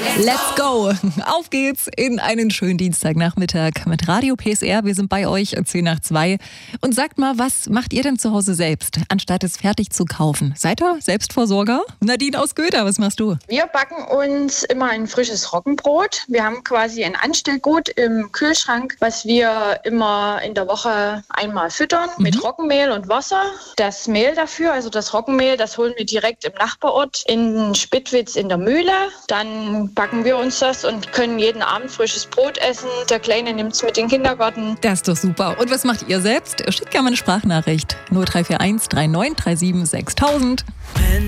Let's go! Auf geht's in einen schönen Dienstagnachmittag mit Radio PSR. Wir sind bei euch 10:10. Und sagt mal, was macht ihr denn zu Hause selbst, anstatt es fertig zu kaufen? Seid ihr Selbstversorger? Nadine aus Göder, was machst du? Wir backen uns immer ein frisches Roggenbrot. Wir haben quasi ein Anstellgut im Kühlschrank, was wir immer in der Woche einmal füttern mit Roggenmehl und Wasser. Das Mehl dafür, also das Roggenmehl, das holen wir direkt im Nachbarort in Spittwitz in der Mühle. Dann backen wir uns das und können jeden Abend frisches Brot essen. Der Kleine nimmt es mit in den Kindergarten. Das ist doch super. Und was macht ihr selbst? Schickt gerne mal eine Sprachnachricht. 0341 3937 6000.